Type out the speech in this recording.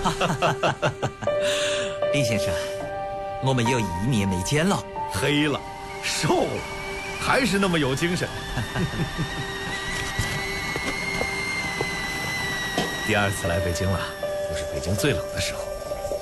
厉先生，我们有1年没见了， 黑了，瘦了，还是那么有精神。第2次来北京了，又是北京最冷的时候。